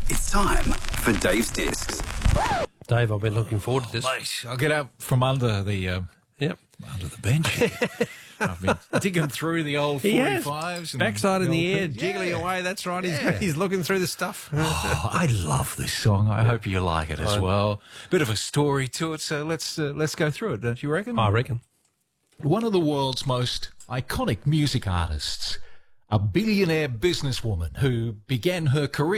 It's time for Dave's Discs. Dave, I've been looking forward to this. Mate, I'll get out from under the under the bench. I've been digging through the old 45s. And backside in the air, old- jiggling Yeah. away. That's right. Yeah. He's looking through the stuff. Oh, I love this song. I hope you like it as well. Bit of a story to it, so let's go through it, don't you reckon? I reckon. One of the world's most iconic music artists, a billionaire businesswoman who began her career